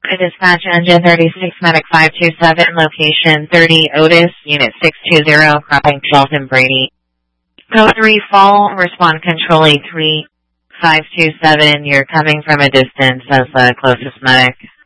Dispatch Engine 36 Medic 527, location 30 Otis, Unit 620, crossing Shelton Brady. Code 3 fall, respond control 83 527, you're coming from a distance as the closest medic.